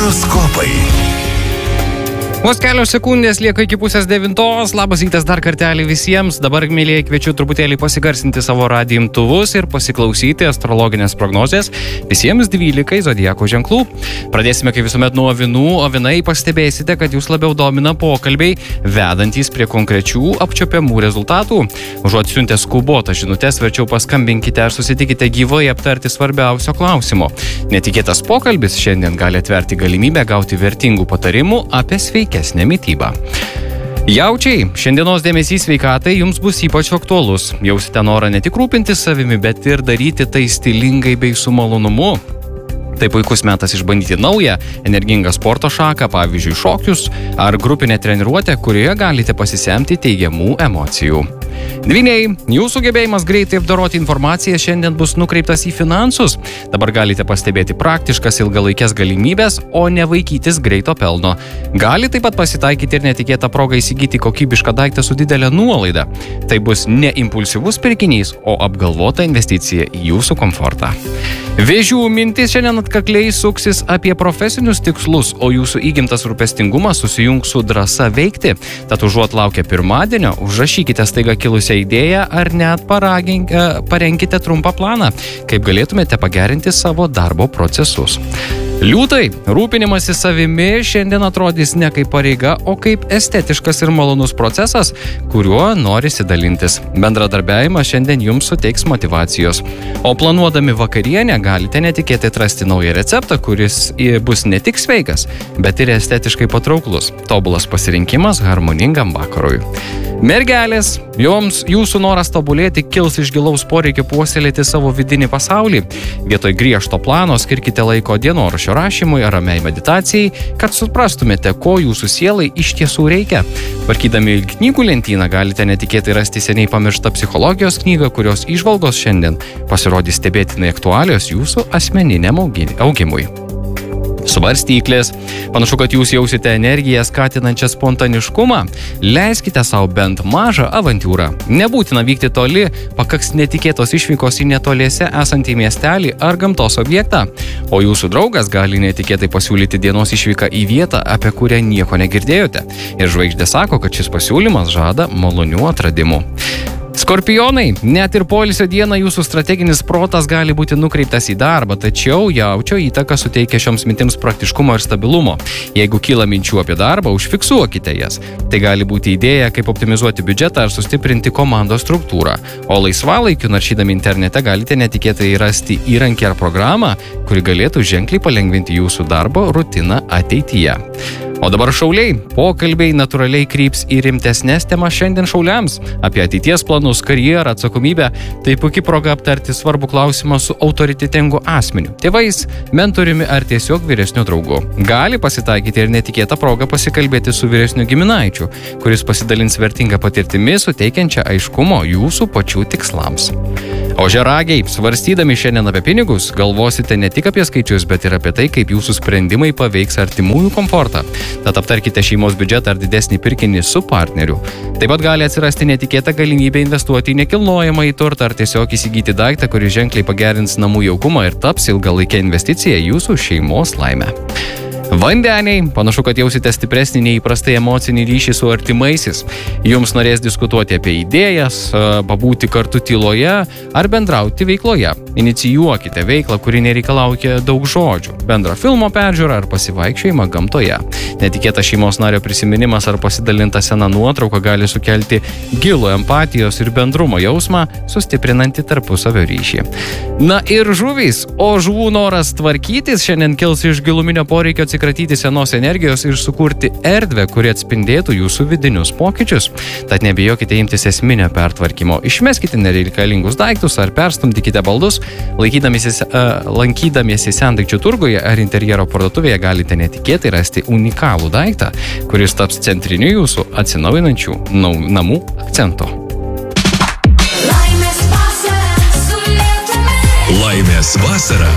Horoskopai. Vos kelios sekundės lieka iki 8:30. Labas rytas dar kartelį visiems. Dabar, mėlyje, kviečiu truputėlį pasigarsinti savo radijo imtuvus ir pasiklausyti astrologinės prognozės visiems 12 zodiako ženklų. Pradėsime kaip visuomet nuo avinų. Avinai, pastebėsite, kad jūs labiau domina pokalbiai, vedantys prie konkrečių apčiopiamų rezultatų. Užuot siuntę skubotą žinutės, verčiau paskambinkite ar susitikite gyvai aptarti svarbiausio klausimo. Netikėtas pokalbis šiandien gali atverti galimybę gauti vertingų patarimų apie sveikesnę mitybą. Jaučiai, šiandienos dėmesys sveikatai jums bus ypač aktualus. Jausite norą ne tik rūpintis savimi, bet ir daryti tai stilingai bei su malonumu. Tai puikus metas išbandyti naują, energingą sporto šaką, pavyzdžiui, šokius ar grupinę treniruotę, kurioje galite pasisemti teigiamų emocijų. Dvyniai, jūsų gebėjimas greitai apdoroti informaciją šiandien bus nukreiptas į finansus. Dabar galite pastebėti praktiškas ilgalaikės galimybės, o ne vaikytis greito pelno. Gali taip pat pasitaikyti ir netikėta proga įsigyti kokybišką daiktą su didelė nuolaida. Tai bus ne impulsyvus pirkinys, o apgalvota investicija į jūsų komfortą. Vėžių mintis šiandien atkakliai suksis apie profesinius tikslus, o jūsų įgimtas rūpestingumas susijungs su drąsa veikti. Tad užuot laukę pirmadienio, užrašykite staiga kilusią idėją ar net parenkite trumpą planą, kaip galėtumėte pagerinti savo darbo procesus. Liūtai, rūpinimasis savimi šiandien atrodys ne kaip pareiga, o kaip estetiškas ir malonus procesas, kuriuo norisi dalintis. Bendradarbiavimas šiandien jums suteiks motyvacijos. O planuodami vakarienę galite netikėtai atrasti naują receptą, kuris bus ne tik sveikas, bet ir estetiškai patrauklus. Tobulas pasirinkimas harmoningam vakarui. Mergelės, joms jūsų noras tobulėti kils iš gilaus poreikio puoselėti savo vidinį pasaulį. Vietoj griežto plano skirkite laiko dienoraščio rašymui ar ramiai meditacijai, kad suprastumėte, ko jūsų sielai iš tiesų reikia. Tvarkydami knygų lentyną galite netikėtai rasti seniai pamirštą psichologijos knygą, kurios įžvalgos šiandien pasirodys stebėtinai aktualios jūsų asmeniniam augimui. Svarstyklės. Panašu, kad jūs jausite energiją skatinančią spontaniškumą. Leiskite savo bent mažą avantiūrą. Nebūtina vykti toli, pakaks netikėtos išvykos į netoliese esantį miestelį ar gamtos objektą. O jūsų draugas gali netikėtai pasiūlyti dienos išvyką į vietą, apie kurią nieko negirdėjote. Ir žvaigždė sako, kad šis pasiūlymas žada malonių atradimų. Skorpionai, net ir poilsio dieną jūsų strateginis protas gali būti nukreiptas į darbą, tačiau jaučio įtaka suteikia šioms mintims praktiškumo ir stabilumo. Jeigu kyla minčių apie darbą, užfiksuokite jas. Tai gali būti idėja, kaip optimizuoti biudžetą ar sustiprinti komandos struktūrą. O laisvalaikiu naršydami internete galite netikėtai rasti įrankį ar programą, kuri galėtų ženkliai palengvinti jūsų darbo rutiną ateityje. O dabar šauliai, pokalbiai natūraliai kryps į rimtesnės temas šiandien šauliams. Apie ateities planus, karjerą, atsakomybę. Tai puikia proga aptarti svarbų klausimą su autoritetingu asmeniu. Tėvais, mentoriumi ar tiesiog vyresniu draugu. Gali pasitaikyti ir netikėta proga pasikalbėti su vyresniu giminaičiu, kuris pasidalins vertingą patirtimį, suteikiančią aiškumo jūsų pačių tikslams. O žeragiai, svarstydami šiandien apie pinigus, galvosite ne tik apie skaičius, bet ir apie tai, kaip jūsų sprendimai paveiks artimųjų komfortą. Tad aptarkite šeimos biudžetą ar didesnį pirkinį su partneriu. Taip pat gali atsirasti netikėta galimybė investuoti į nekilnojamą į turtą ar tiesiog įsigyti daiktą, kuris ženkliai pagerins namų jaukumą ir taps ilgalaikė investicija į jūsų šeimos laimę. Vandeniai, panašu, kad jausite stipresnį neįprastai emocinį ryšį su artimaisiais. Jums norės diskutuoti apie idėjas, pabūti kartu tyloje ar bendrauti veikloje. Inicijuokite veiklą, kuri nereikalauja daug žodžių. Bendrą filmo peržiūrą ar pasivaikščiojimą gamtoje. Netikėtas šeimos nario prisiminimas ar pasidalinta sena nuotrauka gali sukelti gilų empatijos ir bendrumo jausmą, sustiprinantį tarpusavio ryšį. Na ir žuvys, o žuvų noras tvarkytis šiandien kils iš giluminio poreikio atsikratyti senos energijos ir sukurti erdvę, kuri atspindėtų jūsų vidinius pokyčius. Tad nebijokite imtis esminio pertvarkymo. Išmeskite nereikalingus daiktus ar perstumdykite baldus. Lankydamiesi sendaikčių turguje ar interjero parduotuvėje galite netikėtai rasti unikalų daiktą, kuris taps centriniu jūsų atsinaujinančių namų akcentu. Laimės vasara.